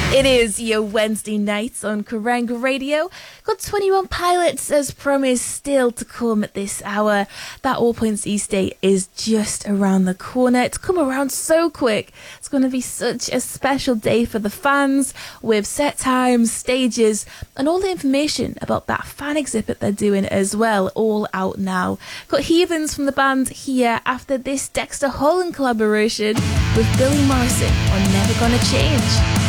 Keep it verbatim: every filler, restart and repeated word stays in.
It is your Wednesday nights on Kerrang Radio. Got twenty-one Pilots as promised still to come at this hour. That All Points East Day is just around the corner. It's come around so quick. It's going to be such a special day for the fans with set times, stages and all the information about that fan exhibit they're doing as well, all out now. Got Heathens from the band here after this Dexter Holland collaboration with Billy Morrison on Never Gonna Change.